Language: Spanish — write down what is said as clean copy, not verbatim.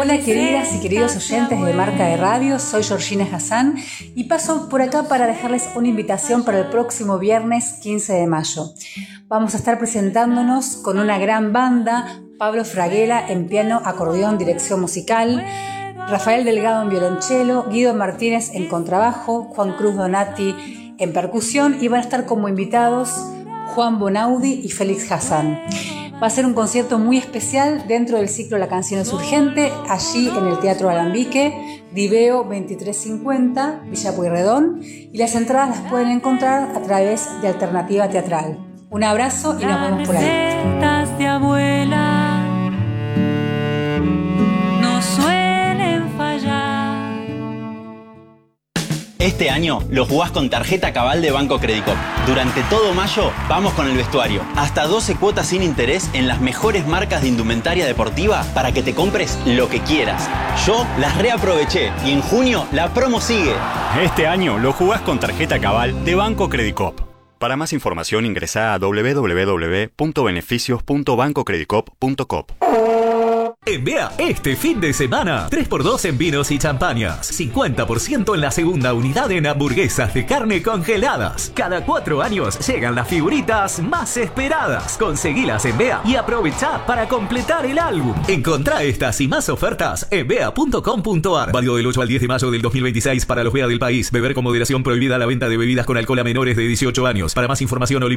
Hola queridas y queridos oyentes de Marca de Radio, soy Georgina Hassan y paso por acá para dejarles una invitación para el próximo viernes 15 de mayo. Vamos a estar presentándonos con una gran banda, Pablo Fraguela en piano, acordeón, dirección musical, Rafael Delgado en violonchelo, Guido Martínez en contrabajo, Juan Cruz Donati en percusión y van a estar como invitados Juan Bonaudi y Félix Hassan. Va a ser un concierto muy especial dentro del ciclo La Canción es Urgente, allí en el Teatro Alambique, Diveo 2350, Villa Pueyrredón, y las entradas las pueden encontrar a través de Alternativa Teatral. Un abrazo y nos vemos por ahí. De abuela no suelen fallar. Este año lo jugás con tarjeta Cabal de Banco Credicop. Durante todo mayo vamos con el vestuario. Hasta 12 cuotas sin interés en las mejores marcas de indumentaria deportiva para que te compres lo que quieras. Yo las reaproveché y en junio la promo sigue. Este año lo jugás con tarjeta Cabal de Banco Credicop. Para más información ingresá a www.beneficios.bancocredicop.com. En Bea, este fin de semana, 3x2 en vinos y champañas, 50% en la segunda unidad en hamburguesas de carne congeladas. Cada 4 años llegan las figuritas más esperadas. Conseguilas en Bea y aprovechá para completar el álbum. Encontrá estas y más ofertas en bea.com.ar. Válido del 8 al 10 de mayo del 2026 para los Bea del país. Beber con moderación, prohibida la venta de bebidas con alcohol a menores de 18 años. Para más información,